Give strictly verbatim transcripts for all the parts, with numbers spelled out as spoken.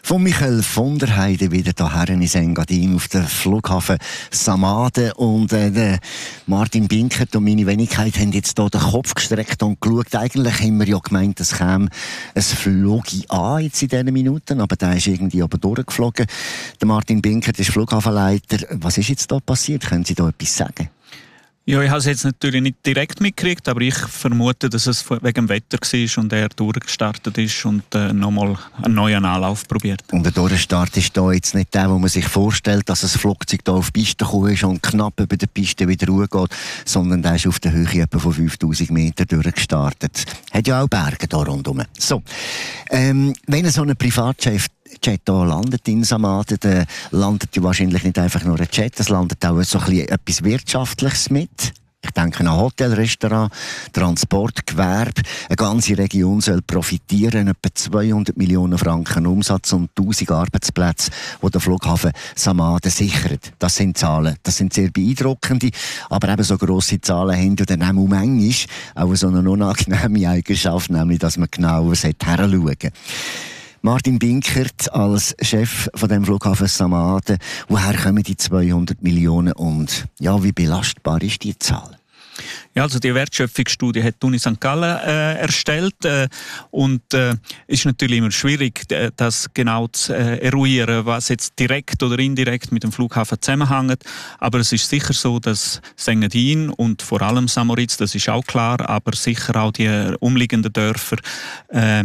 Von Michael von der Heide wieder hierher in Engadin auf den Flughafen Samaden. Und äh, der Martin Binkert und meine Wenigkeit haben jetzt hier den Kopf gestreckt und geschaut. Eigentlich haben wir ja gemeint, es käme ein Flogi an jetzt in diesen Minuten, aber der ist irgendwie aber durchgeflogen. Der Martin Binkert ist Flughafenleiter. Was ist jetzt da passiert? Können Sie da etwas sagen? Ja, ich habe es jetzt natürlich nicht direkt mitgekriegt, aber ich vermute, dass es wegen dem Wetter war und er durchgestartet ist und äh, nochmal einen neuen Anlauf probiert. Und der Durchstart ist da jetzt nicht der, wo man sich vorstellt, dass ein Flugzeug da auf die Piste gekommen ist und knapp über der Piste wieder ruhig, sondern der ist auf der Höhe etwa von fünftausend Meter durchgestartet. Hat ja auch Berge da rundherum. So, ähm, wenn so ein Privatchef Jet hier landet in Samaden, dann landet ja wahrscheinlich nicht einfach nur ein Jet, es landet auch so ein bisschen etwas Wirtschaftliches mit. Ich denke an Hotel, Restaurant, Transport, Gewerbe. Eine ganze Region soll profitieren. Etwa zweihundert Millionen Franken Umsatz und tausend Arbeitsplätze, die der Flughafen Samaden sichert. Das sind Zahlen. Das sind sehr beeindruckende. Aber eben so grosse Zahlen haben ja dann auch manchmal auch so eine unangenehme Eigenschaft, nämlich, dass man genauer hinschauen sollte. Martin Binkert als Chef von dem Flughafen Samaden. Woher kommen die zweihundert Millionen und ja, wie belastbar ist die Zahl? Ja, also die Wertschöpfungsstudie hat die Uni Sankt Gallen äh, erstellt äh, und es äh, ist natürlich immer schwierig, das genau zu äh, eruieren, was jetzt direkt oder indirekt mit dem Flughafen zusammenhängt. Aber es ist sicher so, dass Engadin und vor allem Samoritz, das ist auch klar, aber sicher auch die umliegenden Dörfer äh,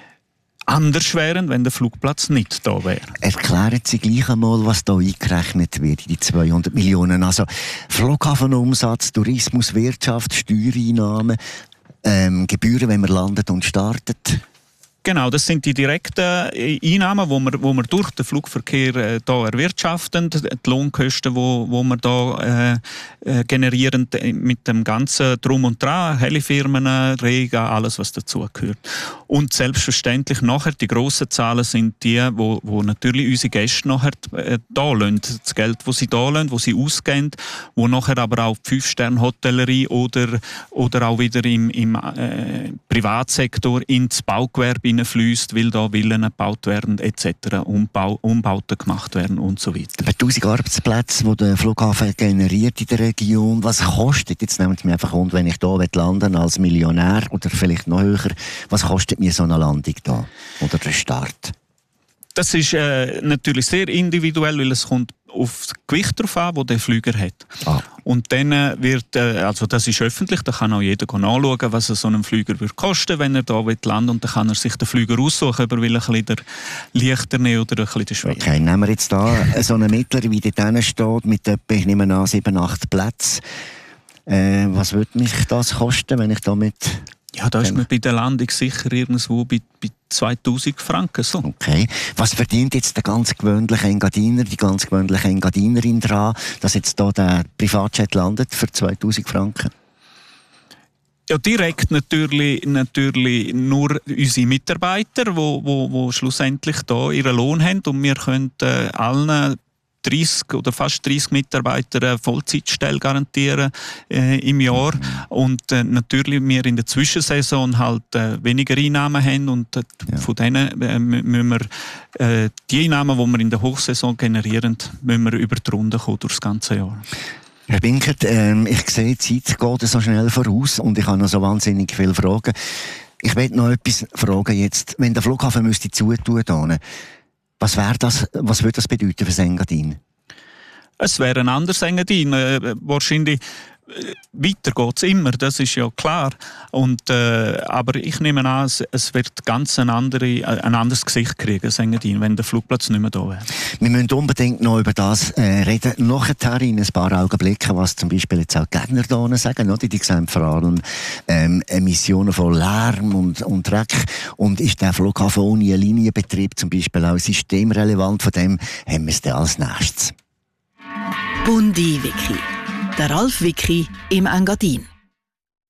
anders wären, wenn der Flugplatz nicht da wäre. Erklären Sie gleich einmal, was da eingerechnet wird in die zweihundert Millionen. Also Flughafenumsatz, Tourismus, Wirtschaft, Steuereinnahmen, ähm, Gebühren, wenn man landet und startet. Genau, das sind die direkten Einnahmen, die wir, wo wir durch den Flugverkehr äh, da erwirtschaften, die Lohnkosten, wo, wo wir da äh, generieren mit dem ganzen Drum und Dran, Helifirmen, Rega, alles was dazugehört. Und selbstverständlich nachher die grossen Zahlen sind die, wo, wo natürlich unsere Gäste nachher äh, da lassen, das Geld, das sie da lassen, das sie ausgeben, wo nachher aber auch die Fünf-Sterne-Hotellerie oder, oder auch wieder im, im äh, Privatsektor ins Baugewerbe fließt, weil da Villen gebaut werden et cetera, Umbau, Umbauten gemacht werden und so weiter. Über tausend Arbeitsplätze, die der Flughafen generiert in der Region, was kostet, jetzt nehmen Sie mich einfach und wenn ich hier landen als Millionär oder vielleicht noch höher, was kostet mir so eine Landung da oder der Start? Das ist äh, natürlich sehr individuell, weil es kommt auf das Gewicht drauf an, das der Flüger hat. Ah. Und dann wird, äh, also das ist öffentlich, da kann auch jeder nachschauen, was so ein Flüger würde kosten, wenn er da landen will. Und dann kann er sich den Flüger aussuchen, ob er will ein bisschen der leichterne oder ein bisschen der schwere. Okay, nehmen wir jetzt da so einen Mittler, wie dort steht, mit etwa, ich nehme an, sieben, acht Plätzen. Äh, was würde mich das kosten, wenn ich damit... Ja, da ist man bei der Landung sicher irgendwo bei, bei zweitausend Franken. So. Okay. Was verdient jetzt der ganz gewöhnliche Engadiner, die ganz gewöhnliche Engadinerin dran, dass jetzt da der Privatjet landet für zweitausend Franken? Ja, direkt natürlich, natürlich nur unsere Mitarbeiter, die wo, wo, wo schlussendlich da ihren Lohn haben und wir können äh, allen dreißig oder fast dreißig Mitarbeiter eine Vollzeitstelle garantieren äh, im Jahr und äh, natürlich wir in der Zwischensaison halt äh, weniger Einnahmen haben und äh, ja. von denen äh, müssen wir äh, die Einnahmen, die wir in der Hochsaison generieren, müssen wir über die Runde kommen durch das ganze Jahr. Herr Binkert, ähm, ich sehe, die Zeit geht so schnell voraus und ich habe noch so wahnsinnig viele Fragen. Ich möchte noch etwas fragen jetzt, wenn der Flughafen müsste zutun, dann, Was wäre das, was würde das bedeuten für Engadin? Es wäre ein anderes Engadin. Äh, wahrscheinlich äh, weiter geht es immer, das ist ja klar. Und, äh, aber ich nehme an, es, es wird ganz ein, andere, äh, ein anderes Gesicht kriegen, Engadin, wenn der Flugplatz nicht mehr da wäre. Wir müssen unbedingt noch über das äh, reden. Nachher in ein paar Augenblicken, was zum Beispiel jetzt auch die Gegner da sagen. Oder? Die sehen vor allem ähm, Emissionen von Lärm und, und Dreck. Und ist der Flughafen ohne einen Linienbetrieb zum Beispiel auch systemrelevant? Von dem haben wir es dann als nächstes. Bundi Wiki. Der Ralf Wiki im Engadin.